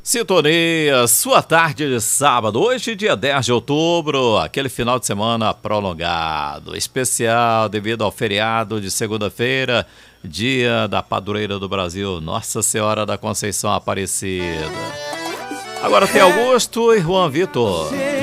Sintonia, sua tarde de sábado, hoje dia 10 de outubro, aquele final de semana prolongado, especial devido ao feriado de segunda-feira, dia da padroeira do Brasil, Nossa Senhora da Conceição Aparecida. Agora tem Augusto e Juan Vitor.